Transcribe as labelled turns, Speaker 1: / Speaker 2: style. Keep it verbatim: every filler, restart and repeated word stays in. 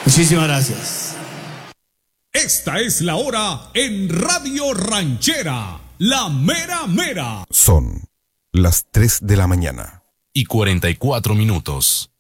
Speaker 1: Muchísimas gracias.
Speaker 2: Esta es la hora en Radio Ranchera, la mera mera.
Speaker 3: Son las tres de la mañana.
Speaker 4: Y cuarenta y cuatro minutos.